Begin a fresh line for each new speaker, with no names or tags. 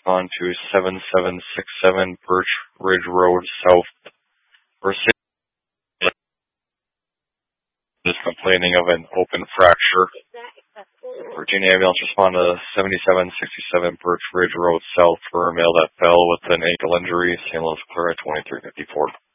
respond to 7767 Birch Ridge Road South. Is complaining of an open fracture. Virginia ambulance respond to 7767 Birch Ridge Road South for a male that fell with an ankle injury. St. Louis Clear at 2354.